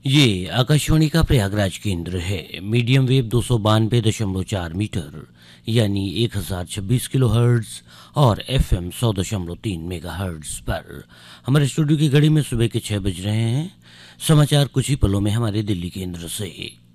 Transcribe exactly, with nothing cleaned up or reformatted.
ये आकाशवाणी का प्रयागराज केंद्र है। मीडियम वेव दो सौ बानवे दशमलव चार मीटर यानी एक हजार छब्बीस किलो हर्ट्ज और एफ एम सौ दशमलव तीन मेगा हर्ट्ज पर हमारे स्टूडियो की घड़ी में सुबह के छः बज रहे हैं। समाचार कुछ ही पलों में हमारे दिल्ली केंद्र से।